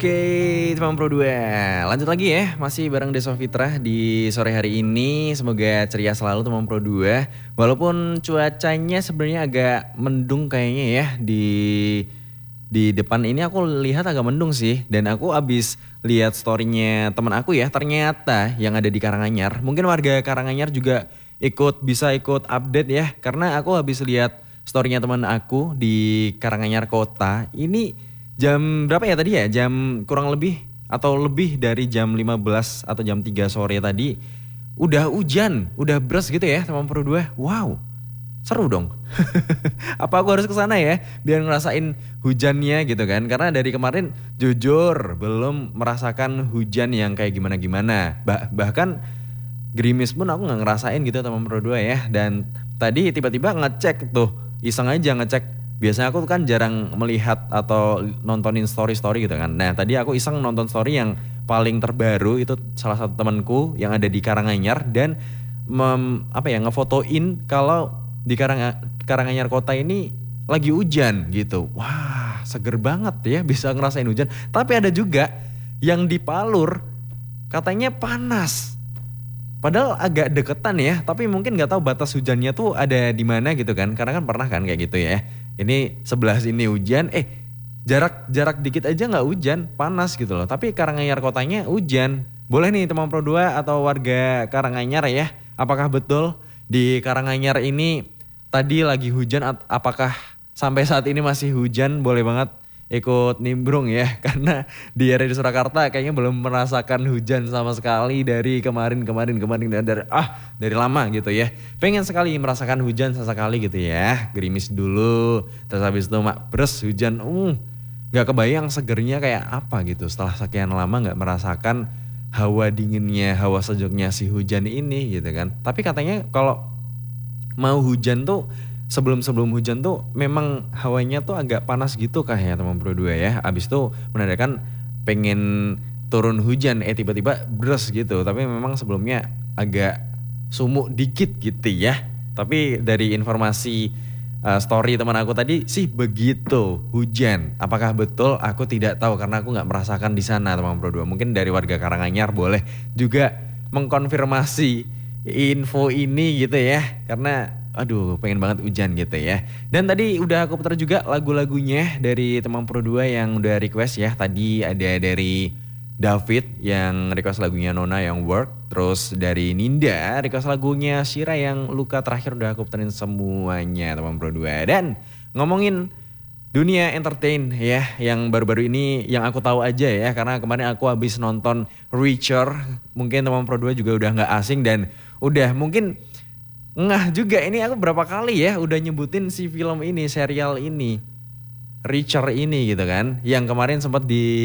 Oke, teman Pro 2. Lanjut lagi ya, masih bareng Deso Fitra di sore hari ini. Semoga ceria selalu teman Pro 2. Walaupun cuacanya sebenarnya agak mendung kayaknya ya di depan ini aku lihat agak mendung sih. Dan aku abis lihat storynya teman aku ya, ternyata yang ada di Karanganyar. Mungkin warga Karanganyar juga bisa ikut update ya. Karena aku habis lihat storynya teman aku di Karanganyar Kota. Ini jam berapa ya tadi ya? Jam kurang lebih atau lebih dari jam 15 atau jam 3 sore tadi. Udah hujan, udah bres gitu ya teman Pro 2. Wow, seru dong. Apa aku harus ke sana ya biar ngerasain hujannya gitu kan? Karena dari kemarin jujur belum merasakan hujan yang kayak gimana-gimana. Bahkan gerimis pun aku nggak ngerasain gitu teman Pro 2 ya. Dan tadi tiba-tiba ngecek tuh, iseng aja ngecek. Biasanya aku kan jarang melihat atau nontonin story-story gitu kan. Nah tadi aku iseng nonton story yang paling terbaru itu salah satu temanku yang ada di Karanganyar dan ngefotoin kalau di Karanganyar Kota ini lagi hujan gitu. Wah seger banget ya bisa ngerasain hujan. Tapi ada juga yang di Palur katanya panas. Padahal agak deketan ya, tapi mungkin nggak tahu batas hujannya tuh ada di mana gitu kan. Karena kan pernah kan kayak gitu ya. Ini sebelah sini hujan, jarak dikit aja nggak hujan, panas gitu loh. Tapi Karanganyar Kotanya hujan. Boleh nih teman Pro 2 atau warga Karanganyar ya, apakah betul di Karanganyar ini tadi lagi hujan? Apakah sampai saat ini masih hujan? Boleh banget ikut nimbrung ya, karena di area di Surakarta kayaknya belum merasakan hujan sama sekali dari kemarin dari lama gitu ya. Pengen sekali merasakan hujan sesekali gitu ya, gerimis dulu terus habis itu bres hujan. Nggak kebayang segernya kayak apa gitu setelah sekian lama nggak merasakan hawa dinginnya, hawa sejuknya si hujan ini gitu kan. Tapi katanya kalau mau hujan tuh sebelum hujan tuh memang hawanya tuh agak panas gitu kah ya teman Pro 2 ya. Abis itu menandakan pengen turun hujan tiba-tiba bres gitu. Tapi memang sebelumnya agak sumuk dikit gitu ya. Tapi dari informasi story teman aku tadi sih begitu hujan. Apakah betul? Aku tidak tahu karena aku nggak merasakan di sana teman Pro 2. Mungkin dari warga Karanganyar boleh juga mengkonfirmasi info ini gitu ya. Karena aduh pengen banget hujan gitu ya. Dan tadi udah aku putar juga lagu-lagunya dari teman Pro 2 yang udah request ya. Tadi ada dari David yang request lagunya Nona yang Work. Terus dari Ninda request lagunya Shira yang Luka. Terakhir udah aku putarin semuanya teman Pro 2. Dan ngomongin dunia entertain ya, yang baru-baru ini yang aku tahu aja ya. Karena kemarin aku habis nonton Reacher. Mungkin teman Pro 2 juga udah gak asing dan udah mungkin juga ini aku berapa kali ya udah nyebutin si film ini, serial ini, Reacher ini gitu kan. Yang kemarin sempat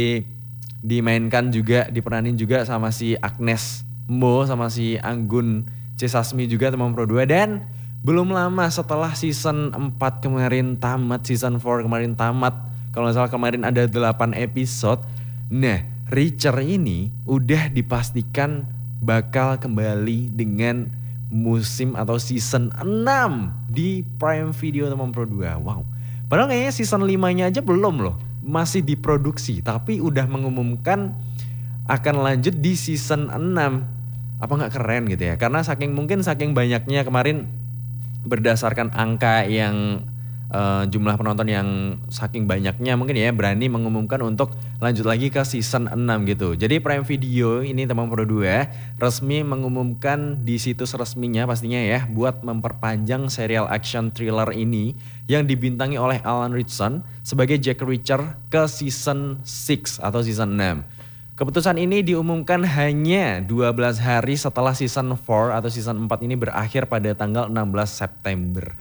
dimainkan juga, diperanin juga sama si Agnes Mo sama si Anggun C. Sasmi juga teman Pro 2. Dan belum lama setelah season 4 kemarin tamat, season 4 kemarin tamat. Kalau gak salah kemarin ada 8 episode. Nah Reacher ini udah dipastikan bakal kembali dengan musim atau season 6 di Prime Video teman Pro 2. Wow. Padahal kayaknya season 5-nya aja belum loh. Masih diproduksi tapi udah mengumumkan akan lanjut di season 6. Apa gak keren gitu ya? Karena saking banyaknya kemarin berdasarkan angka yang jumlah penonton yang saking banyaknya mungkin ya berani mengumumkan untuk lanjut lagi ke season 6 gitu. Jadi Prime Video ini teman Pro 2 resmi mengumumkan di situs resminya pastinya ya buat memperpanjang serial action thriller ini yang dibintangi oleh Alan Ritchson sebagai Jack Reacher ke season 6 atau season 6. Keputusan ini diumumkan hanya 12 hari setelah season 4 atau season 4 ini berakhir pada tanggal 16 September.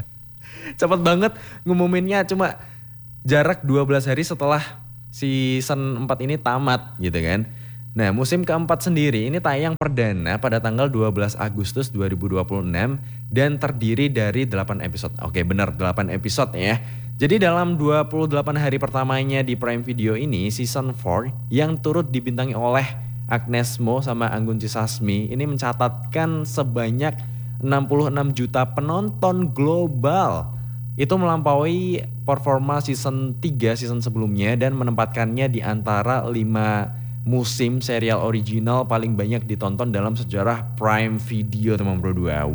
Cepet banget ngumuminnya, cuma jarak 12 hari setelah season 4 ini tamat gitu kan. Nah musim keempat sendiri ini tayang perdana pada tanggal 12 Agustus 2026 dan terdiri dari 8 episode. Oke benar 8 episode ya. Jadi dalam 28 hari pertamanya di Prime Video ini season 4 yang turut dibintangi oleh Agnes Mo sama Anggun C. Sasmi ini mencatatkan sebanyak 66 juta penonton global. itu melampaui performa season 3 season sebelumnya dan menempatkannya di antara 5 musim serial original paling banyak ditonton dalam sejarah Prime Video teman bro 2.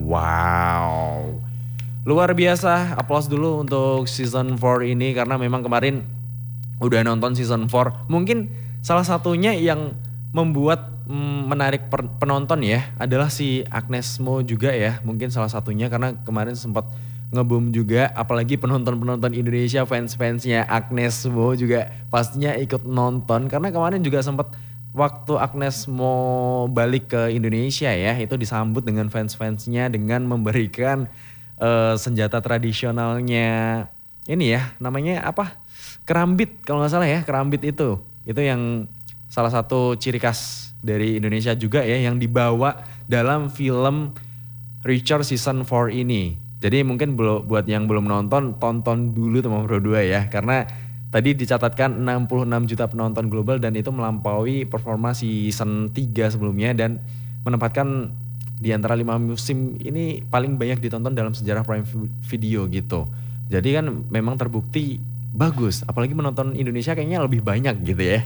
Wow. Luar biasa, applause dulu untuk season 4 ini karena memang kemarin udah nonton season 4. Mungkin salah satunya yang membuat menarik penonton ya adalah si Agnes Mo juga ya. Mungkin salah satunya karena kemarin sempat nge-boom juga, apalagi penonton-penonton Indonesia, fans-fansnya Agnes Mo juga pastinya ikut nonton karena kemarin juga sempat waktu Agnes Mo balik ke Indonesia ya, itu disambut dengan fans-fansnya dengan memberikan senjata tradisionalnya ini ya, namanya apa? Kerambit kalau nggak salah ya, kerambit itu yang salah satu ciri khas dari Indonesia juga ya yang dibawa dalam film Reacher season 4 ini. Jadi mungkin buat yang belum nonton, tonton dulu teman bro 2 ya. Karena tadi dicatatkan 66 juta penonton global dan itu melampaui performa season 3 sebelumnya dan menempatkan di antara 5 musim ini paling banyak ditonton dalam sejarah Prime Video gitu. Jadi kan memang terbukti bagus, apalagi menonton Indonesia kayaknya lebih banyak gitu ya.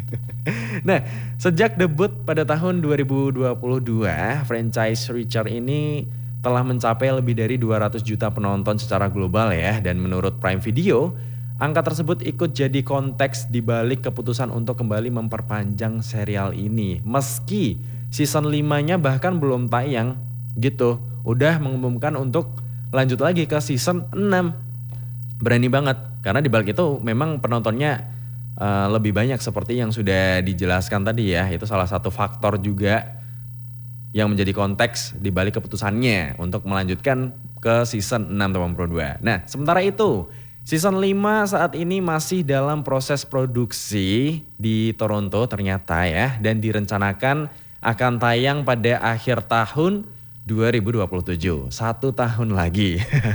Nah, sejak debut pada tahun 2022, franchise Reacher ini telah mencapai lebih dari 200 juta penonton secara global ya. Dan menurut Prime Video, angka tersebut ikut jadi konteks dibalik keputusan untuk kembali memperpanjang serial ini. Meski season 5-nya bahkan belum tayang gitu, udah mengumumkan untuk lanjut lagi ke season 6. Berani banget, karena dibalik itu memang penontonnya lebih banyak seperti yang sudah dijelaskan tadi ya. Itu salah satu faktor juga yang menjadi konteks di balik keputusannya untuk melanjutkan ke season 6 teman Pro 2. Nah, sementara itu season 5 saat ini masih dalam proses produksi di Toronto ternyata ya, dan direncanakan akan tayang pada akhir tahun 2027. 1 tahun lagi.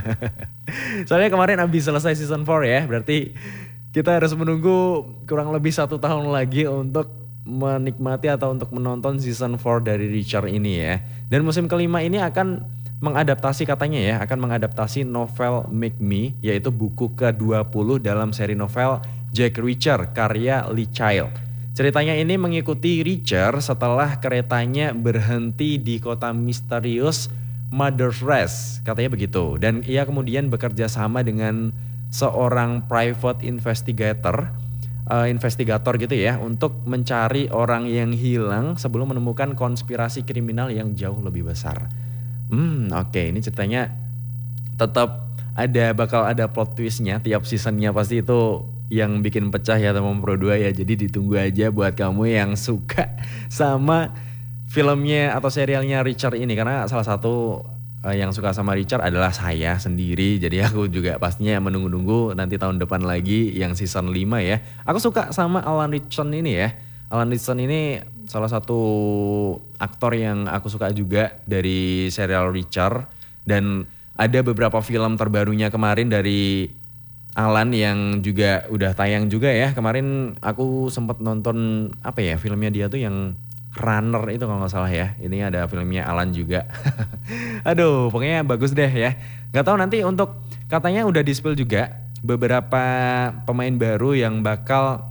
Soalnya kemarin habis selesai season 4 ya, berarti kita harus menunggu kurang lebih 1 tahun lagi untuk menikmati atau untuk menonton season 4 dari Reacher ini ya. Dan musim kelima ini akan mengadaptasi katanya ya, akan mengadaptasi novel Make Me, yaitu buku ke-20 dalam seri novel Jack Reacher karya Lee Child. Ceritanya ini mengikuti Reacher setelah keretanya berhenti di kota misterius Mother's Rest, katanya begitu. Dan ia kemudian bekerja sama dengan seorang private investigator gitu ya, untuk mencari orang yang hilang sebelum menemukan konspirasi kriminal yang jauh lebih besar. Oke, ini ceritanya tetap bakal ada plot twistnya tiap seasonnya, pasti itu yang bikin pecah ya teman Pro 2 ya. Jadi ditunggu aja buat kamu yang suka sama filmnya atau serialnya Reacher ini, karena salah satu yang suka sama Reacher adalah saya sendiri. Jadi aku juga pastinya menunggu-nunggu nanti tahun depan lagi yang season 5 ya. Aku suka sama Alan Ritchson ini ya. Alan Ritchson ini salah satu aktor yang aku suka juga dari serial Reacher. Dan ada beberapa film terbarunya kemarin dari Alan yang juga udah tayang juga ya. Kemarin aku sempat nonton filmnya dia tuh yang Runner itu kalau gak salah ya. Ini ada filmnya Alan juga. Aduh, pokoknya bagus deh ya. Gak tahu nanti untuk, katanya udah di-spill juga beberapa pemain baru yang bakal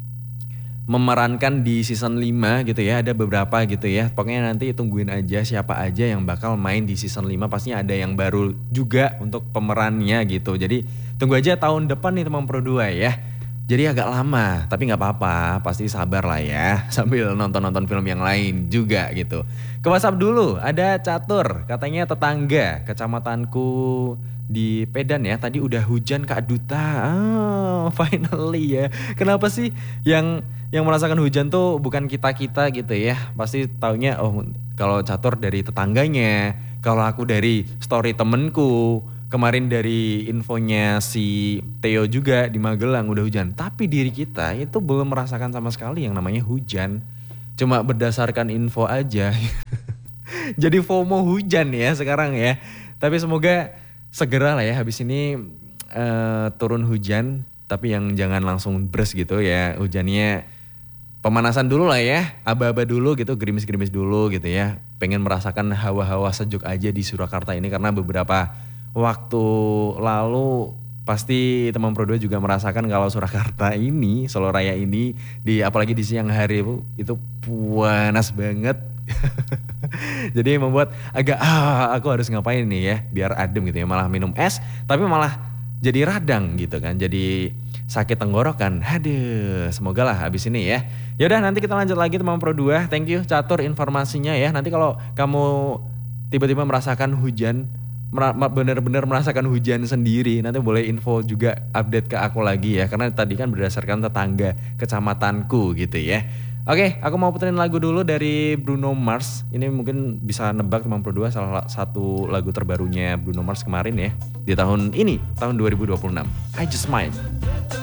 memerankan di season 5 gitu ya. Ada beberapa gitu ya. Pokoknya nanti tungguin aja siapa aja yang bakal main di season 5. Pastinya ada yang baru juga untuk pemerannya gitu. Jadi tunggu aja tahun depan nih teman Pro 2 ya. Jadi agak lama, tapi gak apa-apa, pasti sabar lah ya. Sambil nonton-nonton film yang lain juga gitu. Ke WhatsApp dulu, ada Catur, katanya tetangga kecamatanku di Pedan ya. Tadi udah hujan Kak Duta, finally ya. Kenapa sih yang merasakan hujan tuh bukan kita-kita gitu ya. Pasti taunya kalau Catur dari tetangganya, kalau aku dari story temenku. Kemarin dari infonya si Theo juga di Magelang udah hujan. Tapi diri kita itu belum merasakan sama sekali yang namanya hujan. Cuma berdasarkan info aja. Jadi FOMO hujan ya sekarang ya. Tapi semoga segera lah ya habis ini turun hujan. Tapi yang jangan langsung bres gitu ya. Hujannya pemanasan dulu lah ya. Aba-aba dulu gitu, gerimis-gerimis dulu gitu ya. Pengen merasakan hawa-hawa sejuk aja di Surakarta ini karena beberapa waktu lalu pasti teman Pro 2 juga merasakan kalau Surakarta ini, Solo Raya ini apalagi di siang hari itu panas banget. Jadi membuat agak aku harus ngapain nih ya biar adem gitu ya, malah minum es tapi malah jadi radang gitu kan, jadi sakit tenggorokan. Aduh, semoga lah habis ini ya. Yaudah nanti kita lanjut lagi teman Pro 2. Thank you Catur informasinya ya. Nanti kalau kamu tiba-tiba merasakan hujan, benar-benar merasakan hujan sendiri, nanti boleh info juga, update ke aku lagi ya, karena tadi kan berdasarkan tetangga kecamatanku gitu ya. Oke, aku mau puterin lagu dulu dari Bruno Mars. Ini mungkin bisa nebak teman Pro 2, salah satu lagu terbarunya Bruno Mars kemarin ya, di tahun ini, tahun 2026. I Just Might.